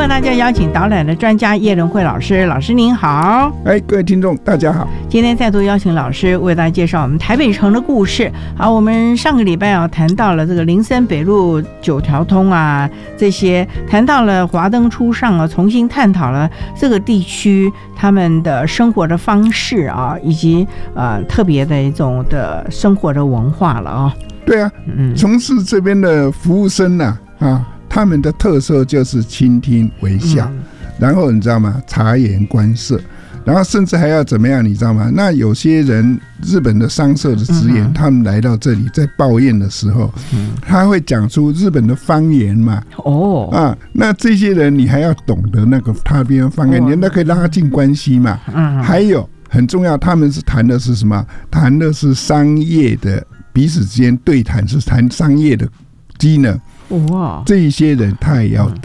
为大家邀请导览的专家叶伦慧老师，老师您好。 各位听众大家好。 今天再度邀请老师为大家介绍我们台北城的故事。好，我们上个礼拜谈到了这个林森北路9条通啊，这些谈到了华灯初上啊，重新探讨了这个地区他们的生活的方式啊，以及特别的一种的生活的文化了啊。 对啊，从事这边的服务生他们的特色就是倾听微笑，然后你知道吗？察言观色，然后甚至还要怎么样？你知道吗？那有些人日本的商社的职员，他们来到这里在抱怨的时候，他会讲出日本的方言嘛。那这些人你还要懂得那个他边方言，你那可以拉近关系嘛。还有很重要，他们是谈的是什么？谈的是商业的。彼此之间对谈是谈商业的机能，这些人他也要